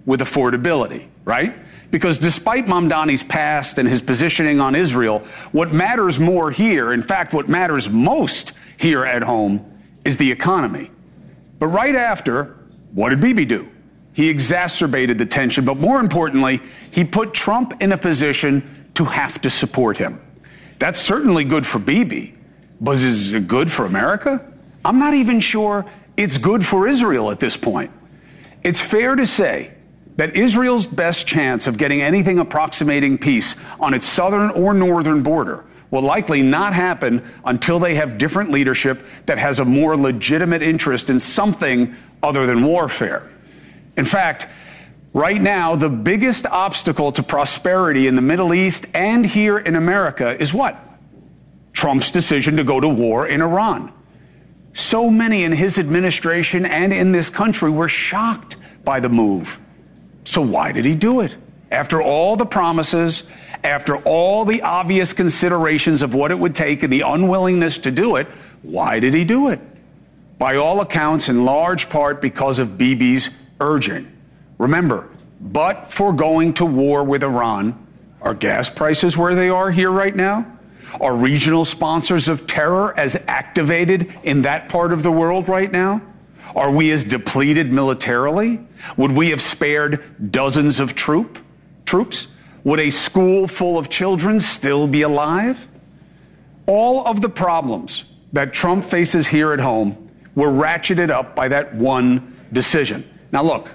with affordability, right? Because despite Mamdani's past and his positioning on Israel, what matters more here, in fact, what matters most here at home, is the economy. But right after, what did Bibi do? He exacerbated the tension, but more importantly, he put Trump in a position to have to support him. That's certainly good for Bibi, but is it good for America? I'm not even sure it's good for Israel at this point. It's fair to say that Israel's best chance of getting anything approximating peace on its southern or northern border will likely not happen until they have different leadership that has a more legitimate interest in something other than warfare. In fact, right now, the biggest obstacle to prosperity in the Middle East and here in America is what? Trump's decision to go to war in Iran. So many in his administration and in this country were shocked by the move. So why did he do it? After all the promises, after all the obvious considerations of what it would take and the unwillingness to do it, why did he do it? By all accounts, in large part because of Bibi's urging. Remember, but for going to war with Iran, are gas prices where they are here right now? Are regional sponsors of terror as activated in that part of the world right now? Are we as depleted militarily? Would we have spared dozens of troops? Would a school full of children still be alive? All of the problems that Trump faces here at home were ratcheted up by that one decision. Now look,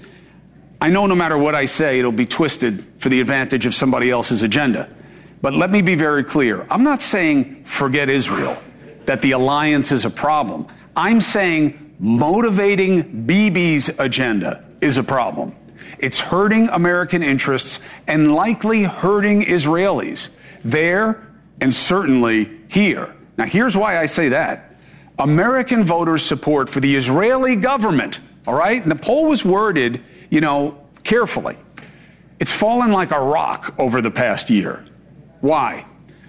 I know no matter what I say, it'll be twisted for the advantage of somebody else's agenda. But let me be very clear. I'm not saying forget Israel, that the alliance is a problem. I'm saying motivating Bibi's agenda is a problem. It's hurting American interests and likely hurting Israelis there and certainly here. Now, here's why I say that. American voters' support for the Israeli government, all right? And the poll was worded, carefully. It's fallen like a rock over the past year. Why?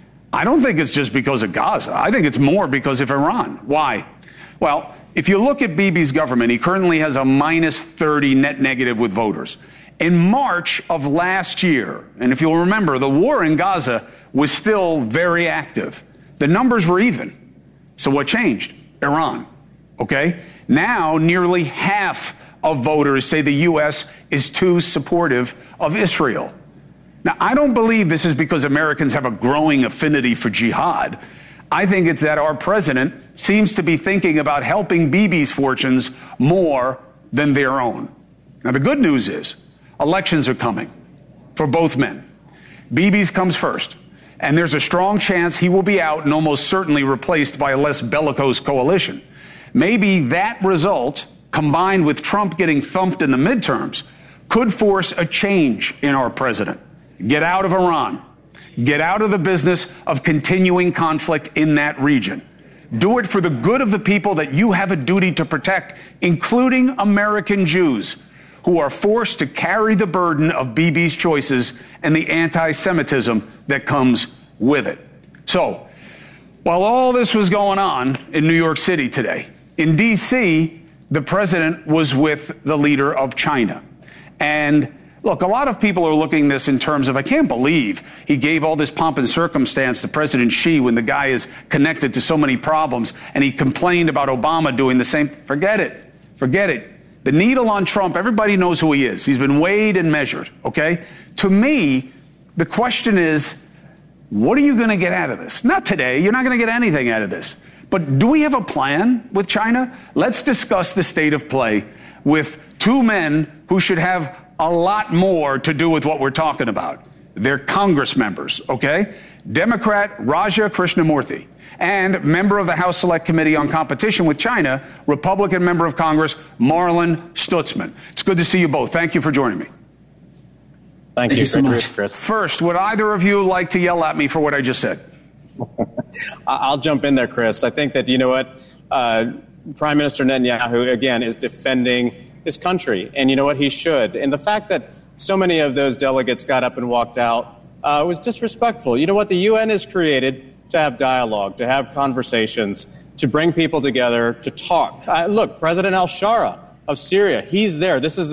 I don't think it's just because of Gaza. I think it's more because of Iran. Why? Well, if you look at Bibi's government, he currently has a minus 30 net negative with voters. In March of last year, and if you'll remember, the war in Gaza was still very active. The numbers were even. So what changed? Iran. Okay? Now, nearly half of voters say the U.S. is too supportive of Israel. Now, I don't believe this is because Americans have a growing affinity for jihad. I think it's that our president seems to be thinking about helping Bibi's fortunes more than their own. Now, the good news is elections are coming for both men. Bibi's comes first, and there's a strong chance he will be out and almost certainly replaced by a less bellicose coalition. Maybe that result, combined with Trump getting thumped in the midterms, could force a change in our president. Get out of Iran. Get out of the business of continuing conflict in that region. Do it for the good of the people that you have a duty to protect, including American Jews, who are forced to carry the burden of Bibi's choices and the anti-Semitism that comes with it. So, while all this was going on in New York City today, in D.C., the president was with the leader of China. And look, a lot of people are looking at this in terms of, I can't believe he gave all this pomp and circumstance to President Xi when the guy is connected to so many problems, and he complained about Obama doing the same. Forget it. Forget it. The needle on Trump, everybody knows who he is. He's been weighed and measured, okay? To me, the question is, what are you going to get out of this? Not today. You're not going to get anything out of this. But do we have a plan with China? Let's discuss the state of play with two men who should have a lot more to do with what we're talking about. They're Congress members, okay? Democrat Raja Krishnamurthy and member of the House Select Committee on Competition with China, Republican member of Congress Marlin Stutzman. It's good to see you both. Thank you for joining me. Thank you so much, Chris. First, would either of you like to yell at me for what I just said? I'll jump in there, Chris. I think that, you know what, Prime Minister Netanyahu, again, is defending his country. And you know what, he should. And the fact that so many of those delegates got up and walked out was disrespectful. You know what, the UN is created to have dialogue, to have conversations, to bring people together, to talk. Look, President al-Shara of Syria, he's there. This is the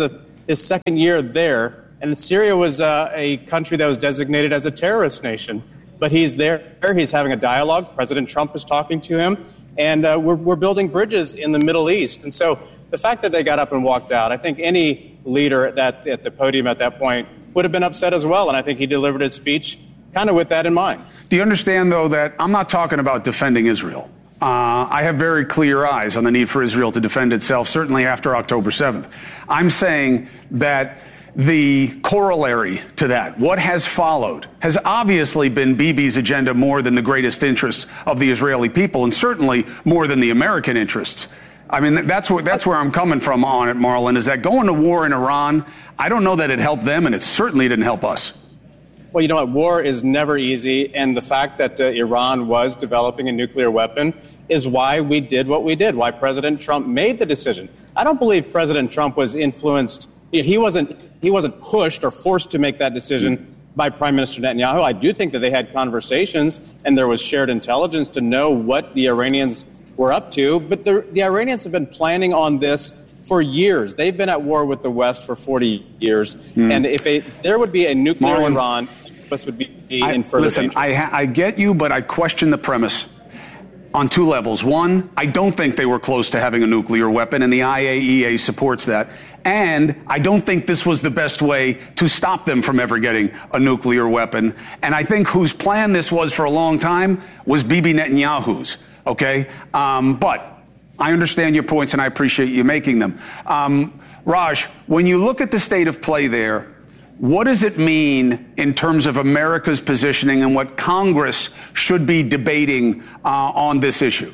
his second year there. And Syria was a country that was designated as a terrorist nation. But he's there. He's having a dialogue. President Trump is talking to him. And we're building bridges in the Middle East. And so the fact that they got up and walked out, I think any leader at the podium at that point would have been upset as well. And I think he delivered his speech kind of with that in mind. Do you understand, though, that I'm not talking about defending Israel? I have very clear eyes on the need for Israel to defend itself, certainly after October 7th. I'm saying that the corollary to that, what has followed, has obviously been Bibi's agenda more than the greatest interests of the Israeli people, and certainly more than the American interests. I mean, that's where I'm coming from on it, Marlon, is that going to war in Iran, I don't know that it helped them, and it certainly didn't help us. Well, you know what? War is never easy, and the fact that Iran was developing a nuclear weapon is why we did what we did, why President Trump made the decision. I don't believe President Trump was influenced. He wasn't pushed or forced to make that decision by Prime Minister Netanyahu. I do think that they had conversations, and there was shared intelligence to know what the Iranians were up to. But the Iranians have been planning on this for years. They've been at war with the West for 40 years. And if there would be a nuclear Marlon, Iran, this would be in further danger. I get you, but I question the premise on two levels. One, I don't think they were close to having a nuclear weapon, and the IAEA supports that. And I don't think this was the best way to stop them from ever getting a nuclear weapon. And I think whose plan this was for a long time was Bibi Netanyahu's. Okay? But I understand your points, and I appreciate you making them. Raj, when you look at the state of play there, what does it mean in terms of America's positioning and what Congress should be debating on this issue?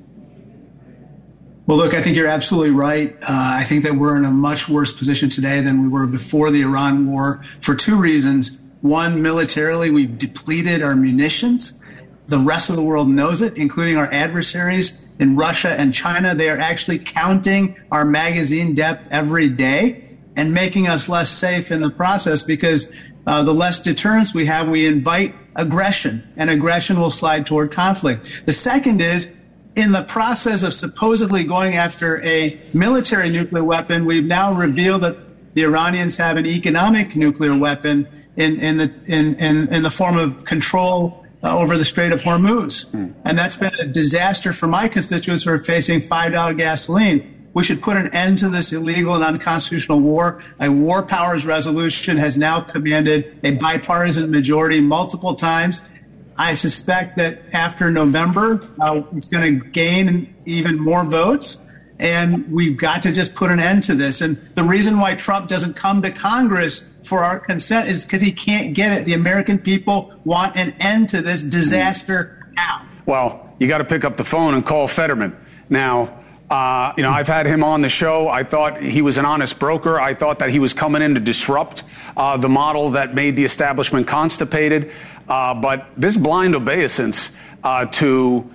Well, look, I think you're absolutely right. I think that we're in a much worse position today than we were before the Iran war for two reasons. One, militarily, we've depleted our munitions. The rest of the world knows it, including our adversaries in Russia and China. They are actually counting our magazine depth every day and making us less safe in the process, because the less deterrence we have, we invite aggression, and aggression will slide toward conflict. The second is, in the process of supposedly going after a military nuclear weapon, we've now revealed that the Iranians have an economic nuclear weapon in the form of control over the Strait of Hormuz. And that's been a disaster for my constituents who are facing $5 gasoline. We should put an end to this illegal and unconstitutional war. A war powers resolution has now commanded a bipartisan majority multiple times. I suspect that after November, it's going to gain even more votes. And we've got to just put an end to this. And the reason why Trump doesn't come to Congress for our consent is because he can't get it. The American people want an end to this disaster now. Well, you got to pick up the phone and call Fetterman. Now, I've had him on the show. I thought he was an honest broker. I thought that he was coming in to disrupt the model that made the establishment constipated. But this blind obeisance to,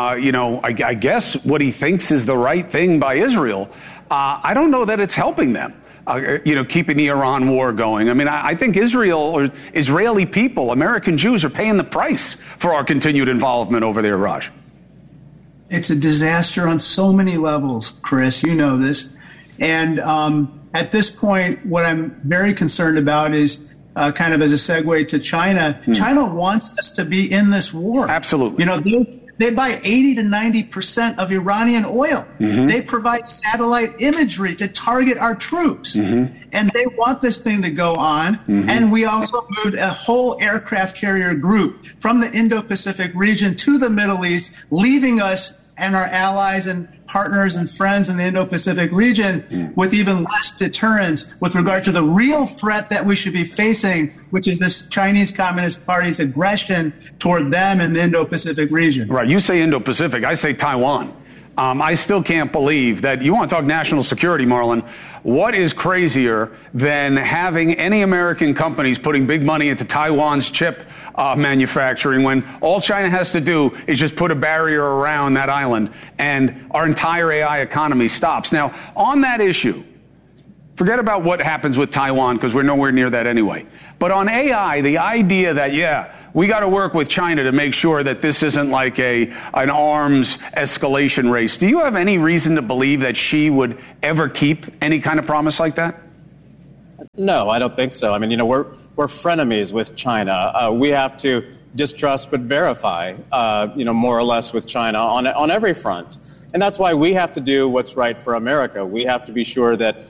I guess what he thinks is the right thing by Israel, I don't know that it's helping them, keeping the Iran war going. I mean, I think Israel or Israeli people, American Jews, are paying the price for our continued involvement over there, Raj. It's a disaster on so many levels, Chris. You know this. And at this point, what I'm very concerned about is kind of as a segue to China. China wants us to be in this war. Absolutely. They buy 80 to 90% of Iranian oil. They provide satellite imagery to target our troops. And they want this thing to go on. And we also moved a whole aircraft carrier group from the Indo-Pacific region to the Middle East, leaving us and our allies and partners and friends in the Indo-Pacific region with even less deterrence with regard to the real threat that we should be facing, which is this Chinese Communist Party's aggression toward them in the Indo-Pacific region. Right. You say Indo-Pacific. I say Taiwan. I still can't believe that you want to talk national security, Marlon. What is crazier than having any American companies putting big money into Taiwan's chip manufacturing when all China has to do is just put a barrier around that island and our entire AI economy stops? Now, on that issue, forget about what happens with Taiwan because we're nowhere near that anyway. But on AI, the idea that, we got to work with China to make sure that this isn't like an arms escalation race. Do you have any reason to believe that she would ever keep any kind of promise like that? No, I don't think so. I mean, we're frenemies with China. We have to distrust but verify, more or less with China on every front. And that's why we have to do what's right for America. We have to be sure that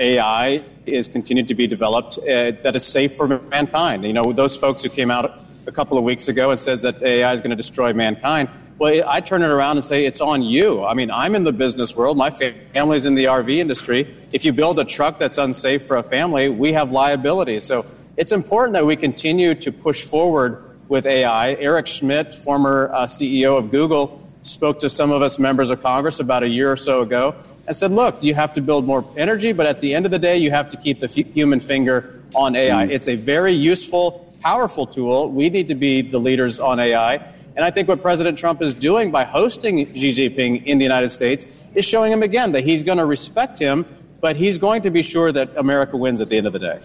AI is continued to be developed, that is safe for mankind. Those folks who came out a couple of weeks ago and says that AI is going to destroy mankind, well, I turn it around and say it's on you. I mean, I'm in the business world. My family's in the RV industry. If you build a truck that's unsafe for a family, we have liability. So it's important that we continue to push forward with AI. Eric Schmidt, former CEO of Google, spoke to some of us members of Congress about a year or so ago and said, look, you have to build more energy, but at the end of the day, you have to keep the human finger on AI. It's a very useful, powerful tool. We need to be the leaders on AI. And I think what President Trump is doing by hosting Xi Jinping in the United States is showing him again that he's going to respect him, but he's going to be sure that America wins at the end of the day.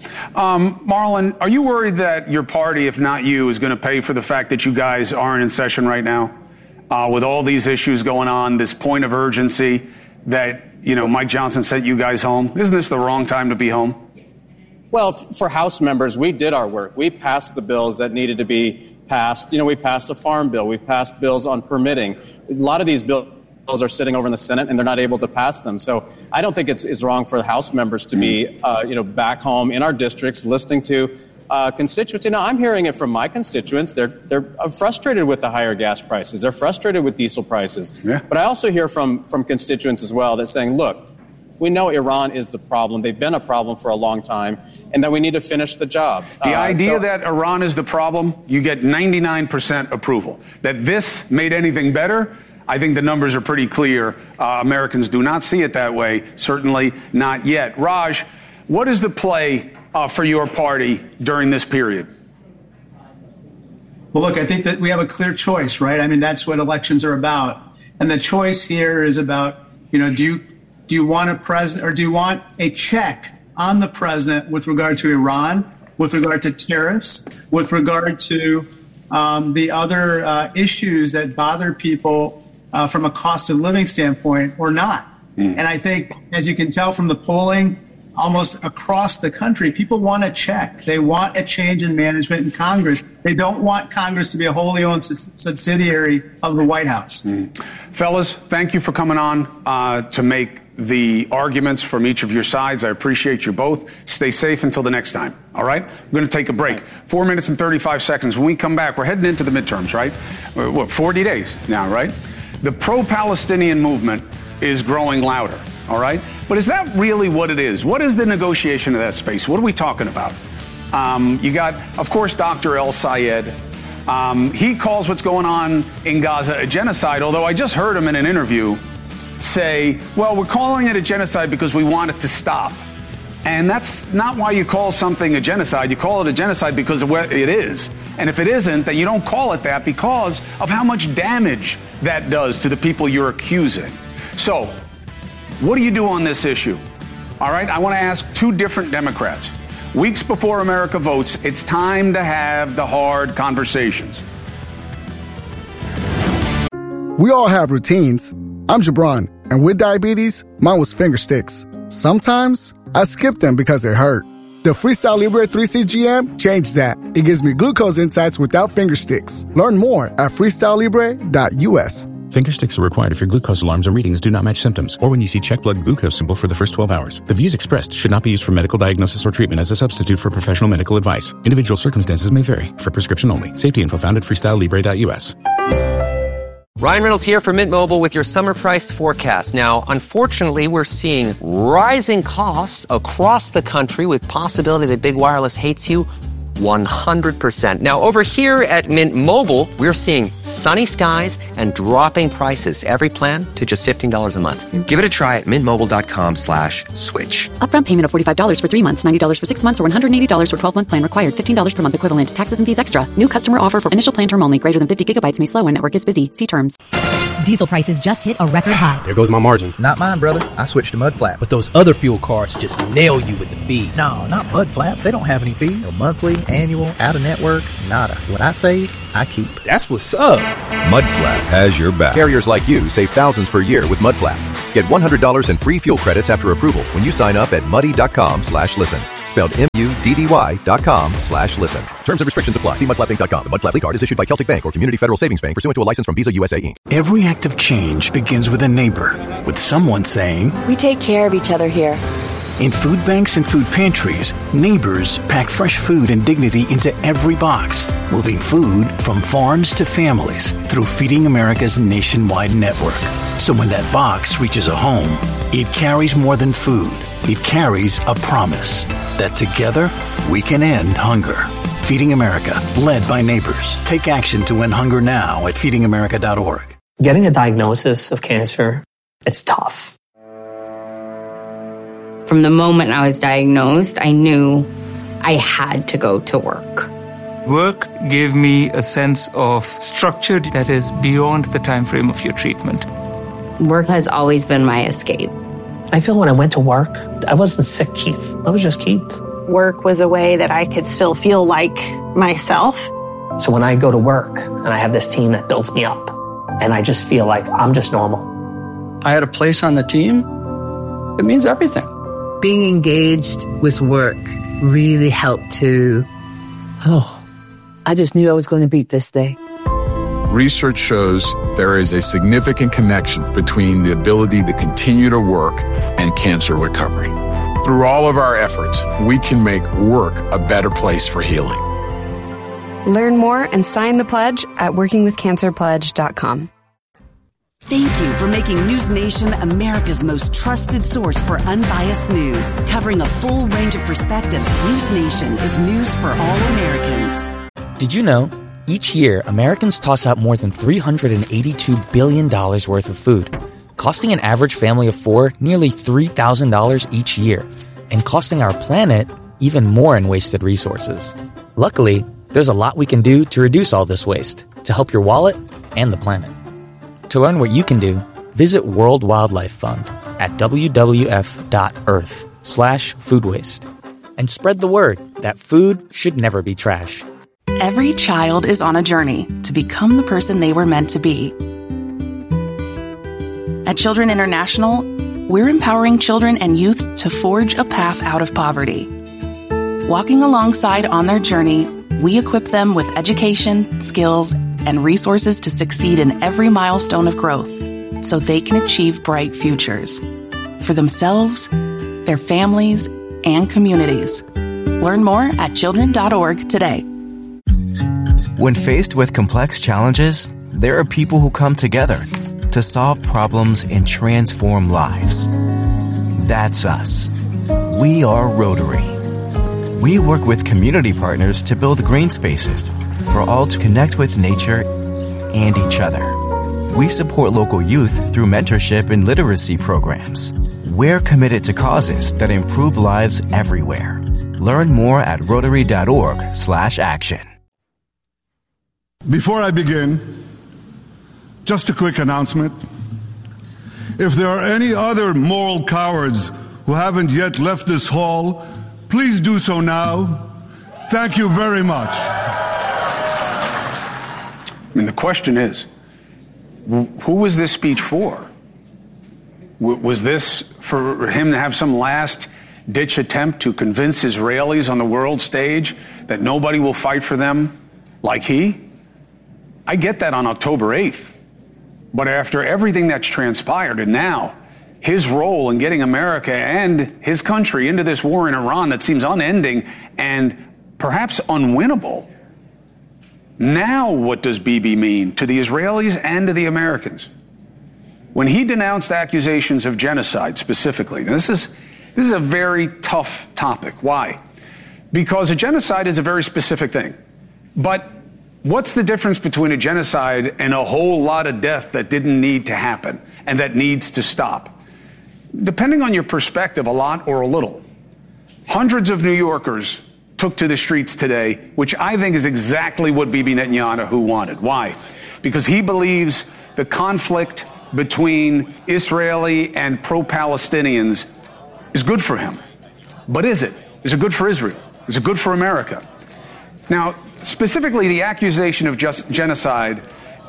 Marlon, are you worried that your party, if not you, is going to pay for the fact that you guys aren't in session right now? With all these issues going on, this point of urgency that, Mike Johnson sent you guys home. Isn't this the wrong time to be home? Well, for House members, we did our work. We passed the bills that needed to be passed. We passed a farm bill. We've passed bills on permitting. A lot of these bills are sitting over in the Senate, and they're not able to pass them. So I don't think it's wrong for the House members to be, back home in our districts listening to constituents. I'm hearing it from my constituents. They're frustrated with the higher gas prices. They're frustrated with diesel prices. Yeah. But I also hear from constituents as well that's saying, look, we know Iran is the problem. They've been a problem for a long time, and that we need to finish the job. The idea that Iran is the problem, you get 99% approval. That this made anything better, I think the numbers are pretty clear. Americans do not see it that way, certainly not yet. Raj, what is the play for your party during this period? Well, look, I think that we have a clear choice, right? I mean, that's what elections are about. And the choice here is about, do you want a president, or do you want a check on the president with regard to Iran, with regard to tariffs, with regard to the other issues that bother people from a cost of living standpoint, or not? And I think, as you can tell from the polling, almost across the country, people want a check. They want a change in management in Congress. They don't want Congress to be a wholly owned subsidiary of the White House. Fellas, thank you for coming on to make the arguments from each of your sides. I appreciate you both. Stay safe until the next time. All right? We're going to take a break. 4 minutes and 35 seconds. When we come back, we're heading into the midterms, right? 40 days now, right? The pro-Palestinian movement is growing louder. All right? But is that really what it is? What is the negotiation of that space? What are we talking about? You got, of course, Dr. El Sayed. He calls what's going on in Gaza a genocide, although I just heard him in an interview say, well, we're calling it a genocide because we want it to stop. And that's not why you call something a genocide. You call it a genocide because of what it is. And if it isn't, then you don't call it that because of how much damage that does to the people you're accusing. So, what do you do on this issue? All right, I want to ask two different Democrats. Weeks before America votes, it's time to have the hard conversations. We all have routines. I'm Jabron, and with diabetes, mine was finger sticks. Sometimes I skip them because they hurt. The Freestyle Libre 3CGM changed that. It gives me glucose insights without finger sticks. Learn more at freestylelibre.us. Finger sticks are required if your glucose alarms and readings do not match symptoms, or when you see check blood glucose symbol for the first 12 hours. The views expressed should not be used for medical diagnosis or treatment as a substitute for professional medical advice. Individual circumstances may vary. For prescription only. Safety info found at freestylelibre.us. Ryan Reynolds here for Mint Mobile with your summer price forecast. Now, unfortunately, we're seeing rising costs across the country with possibility that big wireless hates you 100%. Now, over here at Mint Mobile, we're seeing sunny skies and dropping prices. Every plan to just $15 a month. Give it a try at mintmobile.com/switch. Upfront payment of $45 for 3 months, $90 for 6 months, or $180 for 12-month plan required. $15 per month equivalent. Taxes and fees extra. New customer offer for initial plan term only. Greater than 50 gigabytes may slow when network is busy. See terms. Diesel prices just hit a record high. There goes my margin. Not mine, brother. I switched to Mudflap. But those other fuel cards just nail you with the fees. No, not Mudflap. They don't have any fees. No monthly, annual, out-of-network, nada. What I save, I keep. That's what's up. Mudflap has your back. Carriers like you save thousands per year with Mudflap. Get $100 in free fuel credits after approval when you sign up at muddy.com/listen. Spelled MUDDY.com/listen. Terms and restrictions apply. See mudflapbank.com. The Mud Flap card is issued by Celtic Bank or Community Federal Savings Bank pursuant to a license from Visa USA Inc. Every act of change begins with a neighbor, with someone saying, "We take care of each other here." In food banks and food pantries, neighbors pack fresh food and dignity into every box, moving food from farms to families through Feeding America's nationwide network. So when that box reaches a home, it carries more than food. It carries a promise that together we can end hunger. Feeding America, led by neighbors. Take action to end hunger now at feedingamerica.org. Getting a diagnosis of cancer, it's tough. From the moment I was diagnosed, I knew I had to go to work. Work gave me a sense of structure that is beyond the time frame of your treatment. Work has always been my escape. I feel when I went to work, I wasn't sick Keith. I was just Keith. Work was a way that I could still feel like myself. So when I go to work and I have this team that builds me up, and I just feel like I'm just normal. I had a place on the team. It means everything. Being engaged with work really helped to, I just knew I was going to beat this day. Research shows there is a significant connection between the ability to continue to work and cancer recovery. Through all of our efforts, we can make work a better place for healing. Learn more and sign the pledge at workingwithcancerpledge.com. Thank you for making News Nation America's most trusted source for unbiased news. Covering a full range of perspectives, News Nation is news for all Americans. Did you know, each year, Americans toss out more than $382 billion worth of food, costing an average family of four nearly $3,000 each year, and costing our planet even more in wasted resources. Luckily, there's a lot we can do to reduce all this waste, to help your wallet and the planet. To learn what you can do, visit World Wildlife Fund at wwf.earth/food waste. And spread the word that food should never be trash. Every child is on a journey to become the person they were meant to be. At Children International, we're empowering children and youth to forge a path out of poverty. Walking alongside on their journey, we equip them with education, skills, and resources to succeed in every milestone of growth so they can achieve bright futures for themselves, their families, and communities. Learn more at children.org today. When faced with complex challenges, there are people who come together to solve problems and transform lives. That's us. We are Rotary. We work with community partners to build green spaces for all to connect with nature and each other. We support local youth through mentorship and literacy programs. We're committed to causes that improve lives everywhere. Learn more at Rotary.org/action. Before I begin, just a quick announcement. If there are any other moral cowards who haven't yet left this hall, please do so now. Thank you very much. I mean, the question is, who was this speech for? Was this for him to have some last-ditch attempt to convince Israelis on the world stage that nobody will fight for them like he? I get that on October 8th. But after everything that's transpired, and now his role in getting America and his country into this war in Iran that seems unending and perhaps unwinnable, now what does Bibi mean to the Israelis and to the Americans? When he denounced accusations of genocide specifically, now this is a very tough topic. Why? Because a genocide is a very specific thing. But what's the difference between a genocide and a whole lot of death that didn't need to happen and that needs to stop? Depending on your perspective, a lot or a little. Hundreds of New Yorkers took to the streets today, which I think is exactly what Bibi Netanyahu wanted. Why? Because he believes the conflict between Israeli and pro-Palestinians is good for him. But is it? Is it good for Israel? Is it good for America? Now, specifically, the accusation of genocide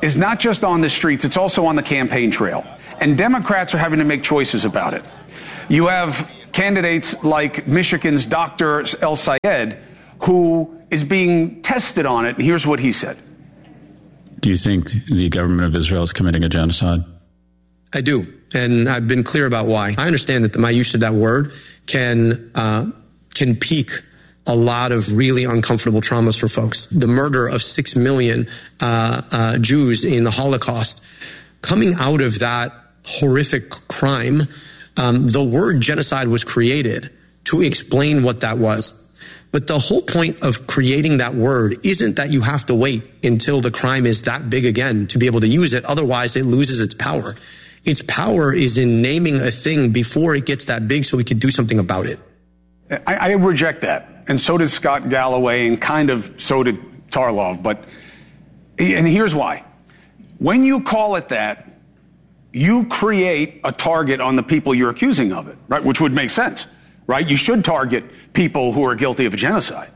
is not just on the streets, it's also on the campaign trail. And Democrats are having to make choices about it. You have candidates like Michigan's Dr. El-Sayed, who is being tested on it. And here's what he said. Do you think the government of Israel is committing a genocide? I do. And I've been clear about why. I understand that my use of that word can peak a lot of really uncomfortable traumas for folks. The murder of 6 million Jews in the Holocaust, coming out of that horrific crime, the word genocide was created to explain what that was. But the whole point of creating that word isn't that you have to wait until the crime is that big again to be able to use it. Otherwise, it loses its power. Its power is in naming a thing before it gets that big so we can do something about it. I reject that. And so did Scott Galloway, and kind of so did Tarlov. And here's why. When you call it that, you create a target on the people you're accusing of it, right? Which would make sense, right? You should target people who are guilty of a genocide.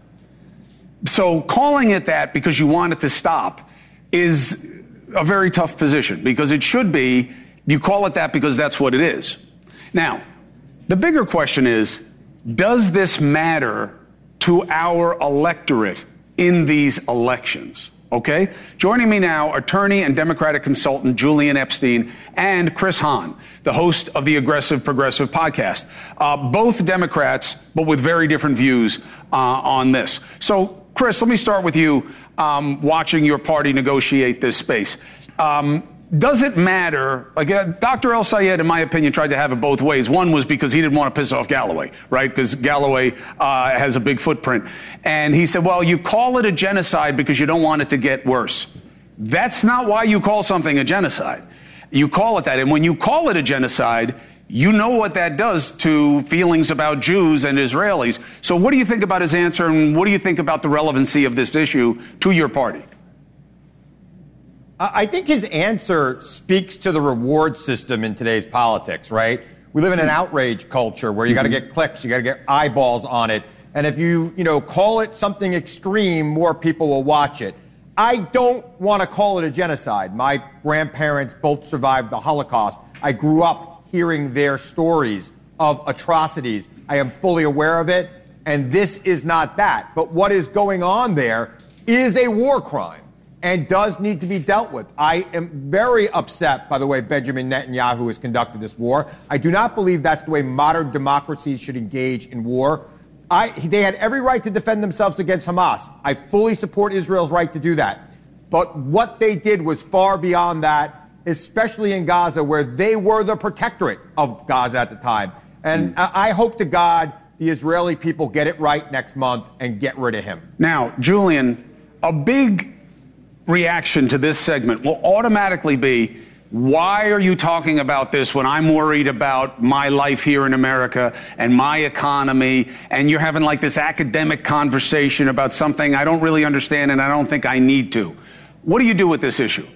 So calling it that because you want it to stop is a very tough position, because it should be you call it that because that's what it is. Now, the bigger question is, does this matter to our electorate in these elections? Okay? Joining me now, attorney and Democratic consultant Julian Epstein and Chris Hahn, the host of the Aggressive Progressive podcast. Both Democrats, but with very different views on this. So, Chris, let me start with you, watching your party negotiate this space. Does it matter? Like Dr. El-Sayed, in my opinion, tried to have it both ways. One was because he didn't want to piss off Galloway, right? Because Galloway has a big footprint. And he said, well, you call it a genocide because you don't want it to get worse. That's not why you call something a genocide. You call it that. And when you call it a genocide, you know what that does to feelings about Jews and Israelis. So what do you think about his answer, and what do you think about the relevancy of this issue to your party? I think his answer speaks to the reward system in today's politics, right? We live in an outrage culture where you got to get clicks, you got to get eyeballs on it. And if you call it something extreme, more people will watch it. I don't want to call it a genocide. My grandparents both survived the Holocaust. I grew up hearing their stories of atrocities. I am fully aware of it, and this is not that. But what is going on there is a war crime and does need to be dealt with. I am very upset, by the way, Benjamin Netanyahu has conducted this war. I do not believe that's the way modern democracies should engage in war. They had every right to defend themselves against Hamas. I fully support Israel's right to do that. But what they did was far beyond that, especially in Gaza, where they were the protectorate of Gaza at the time. And I hope to God the Israeli people get it right next month and get rid of him. Now, Julian, a big reaction to this segment will automatically be, why are you talking about this when I'm worried about my life here in America and my economy, and you're having like this academic conversation about something I don't really understand and I don't think I need to. What do you do with this issue?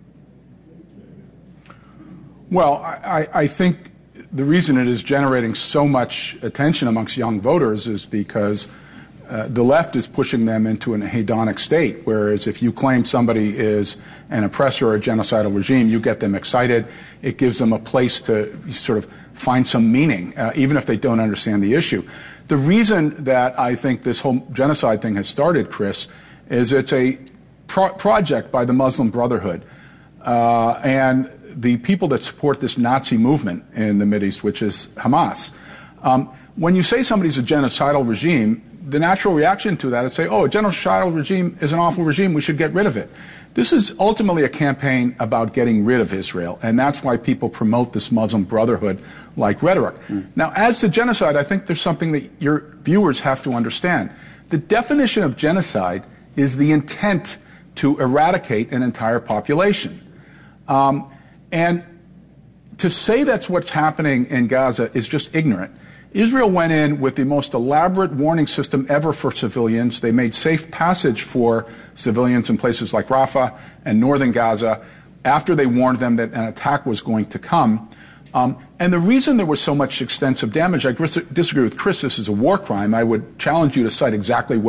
Well, I think the reason it is generating so much attention amongst young voters is because the left is pushing them into an hedonic state, whereas if you claim somebody is an oppressor or a genocidal regime, you get them excited. It gives them a place to sort of find some meaning, even if they don't understand the issue. The reason that I think this whole genocide thing has started, Chris, is it's a project by the Muslim Brotherhood and the people that support this Nazi movement in the Mideast, which is Hamas. When you say somebody's a genocidal regime, the natural reaction to that is say, oh, a genocidal regime is an awful regime, we should get rid of it. This is ultimately a campaign about getting rid of Israel, and that's why people promote this Muslim Brotherhood-like rhetoric. Now, as to genocide, I think there's something that your viewers have to understand. The definition of genocide is the intent to eradicate an entire population. And to say that's what's happening in Gaza is just ignorant. Israel went in with the most elaborate warning system ever for civilians. They made safe passage for civilians in places like Rafah and northern Gaza after they warned them that an attack was going to come. And the reason there was so much extensive damage, I disagree with Chris, this is a war crime. I would challenge you to cite exactly what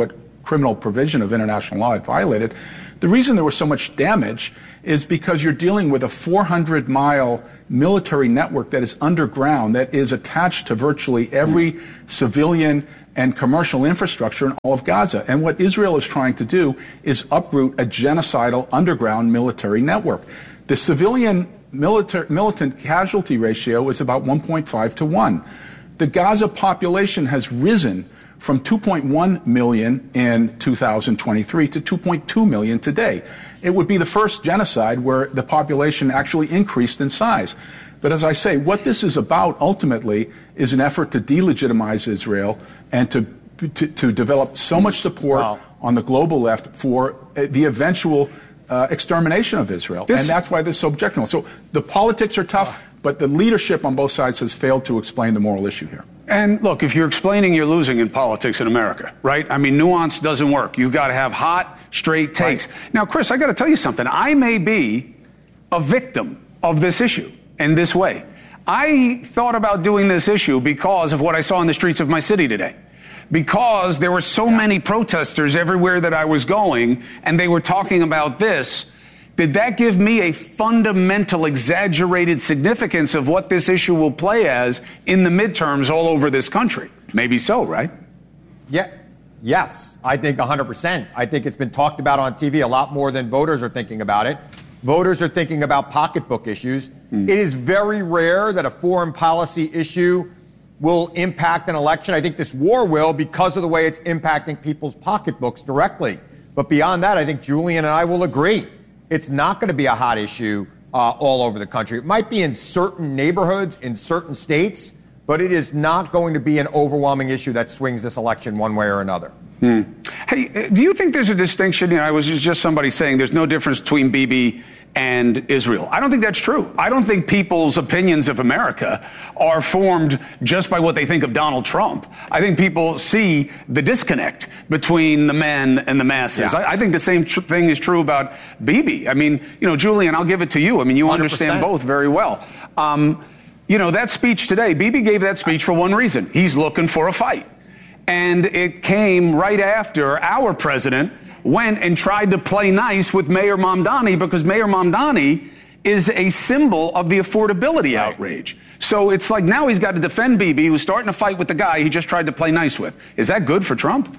criminal provision of international law it violated. The reason there was so much damage is because you're dealing with a 400-mile military network that is underground, that is attached to virtually every civilian and commercial infrastructure in all of Gaza. And what Israel is trying to do is uproot a genocidal underground military network. The civilian militant casualty ratio is about 1.5 to 1. The Gaza population has risen from 2.1 million in 2023 to 2.2 million today. It would be the first genocide where the population actually increased in size. But as I say, what this is about ultimately is an effort to delegitimize Israel and to develop so much support on the global left for the eventual extermination of Israel. And that's why this is so objectionable. So the politics are tough, but the leadership on both sides has failed to explain the moral issue here. And look, if you're explaining, you're losing in politics in America, right? I mean, nuance doesn't work. You've got to have hot, straight takes. Right. Now, Chris, I got to tell you something. I may be a victim of this issue in this way. I thought about doing this issue because of what I saw in the streets of my city today. Because there were so many protesters everywhere that I was going, and they were talking about this. Did that give me a fundamental, exaggerated significance of what this issue will play as in the midterms all over this country? Maybe so, right? Yeah. Yes, I think 100%. I think it's been talked about on TV a lot more than voters are thinking about it. Voters are thinking about pocketbook issues. It is very rare that a foreign policy issue will impact an election. I think this war will because of the way it's impacting people's pocketbooks directly. But beyond that, I think Julian and I will agree. It's not going to be a hot issue all over the country. It might be in certain neighborhoods, in certain states, but it is not going to be an overwhelming issue that swings this election one way or another. Hey, do you think there's a distinction? You know, I was just somebody saying there's no difference between Bibi and Israel. I don't think that's true. I don't think people's opinions of America are formed just by what they think of Donald Trump. I think people see the disconnect between the men and the masses. Yeah. I think the same thing is true about Bibi. I mean, you know, Julian, I'll give it to you. I mean, you 100%. Understand both very well. You know, that speech today, Bibi gave that speech for one reason. He's looking for a fight. And it came right after our president went and tried to play nice with Mayor Mamdani, because Mayor Mamdani is a symbol of the affordability outrage. So it's like now he's got to defend Bibi, who's starting to fight with the guy he just tried to play nice with. Is that good for Trump?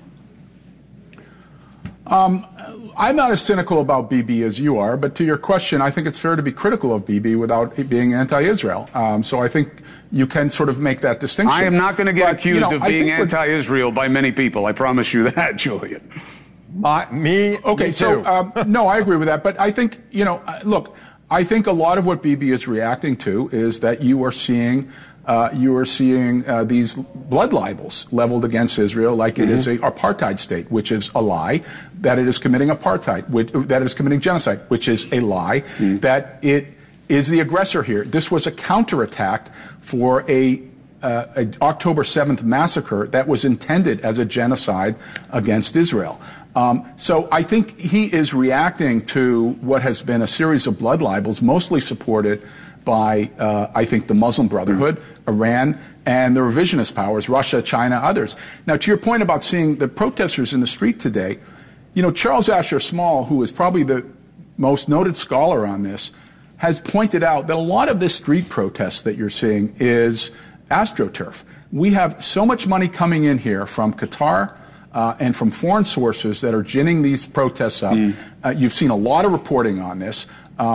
I'm not as cynical about Bibi as you are, but to your question, I think it's fair to be critical of Bibi without being anti-Israel. So I think you can sort of make that distinction. I am not going to get accused of being anti-Israel by many people. I promise you that, Julian. Me too. So no, I agree with that. But I think, you know, look, I think a lot of what Bibi is reacting to is that you are seeing these blood libels leveled against Israel like it is an apartheid state, which is a lie, that it is committing apartheid, that it is committing genocide, which is a lie, that it is the aggressor here. This was a counterattack for a October 7th massacre that was intended as a genocide against Israel. So I think he is reacting to what has been a series of blood libels, mostly supported by, I think, the Muslim Brotherhood, Iran, and the revisionist powers, Russia, China, others. Now, to your point about seeing the protesters in the street today, you know, Charles Asher Small, who is probably the most noted scholar on this, has pointed out that a lot of this street protest that you're seeing is AstroTurf. We have so much money coming in here from Qatar and from foreign sources that are ginning these protests up. You've seen a lot of reporting on this.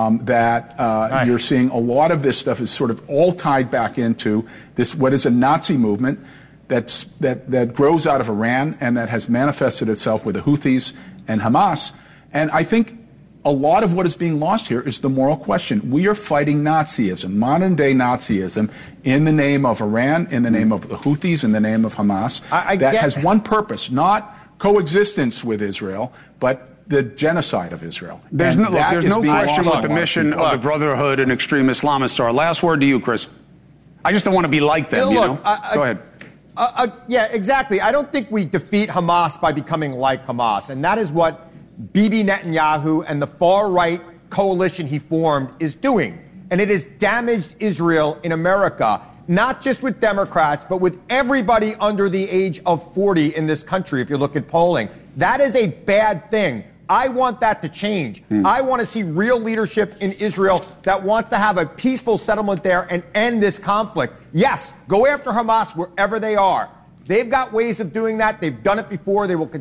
You're seeing a lot of this stuff is sort of all tied back into this, what is a Nazi movement that grows out of Iran and that has manifested itself with the Houthis and Hamas. And I think a lot of what is being lost here is the moral question. We are fighting Nazism, modern day Nazism, in the name of Iran, in the name of the Houthis, in the name of Hamas. That has one purpose, not coexistence with Israel, but the genocide of Israel. There's no question what the mission of the Brotherhood and extreme Islamists are. Last word to you, Chris. I just don't want to be like them, Go ahead. Yeah, exactly. I don't think we defeat Hamas by becoming like Hamas. And that is what Bibi Netanyahu and the far-right coalition he formed is doing. And it has damaged Israel in America. not just with Democrats, but with everybody under the age of 40 in this country, if you look at polling. That is a bad thing. I want that to change. I want to see real leadership in Israel that wants to have a peaceful settlement there and end this conflict. Yes, go after Hamas wherever they are. They've got ways of doing that. They've done it before. They will continue.